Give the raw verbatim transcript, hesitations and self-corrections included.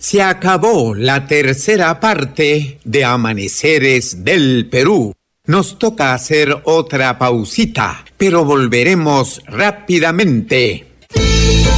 Se acabó la tercera parte de Amaneceres del Perú. Nos toca hacer otra pausita, pero volveremos rápidamente.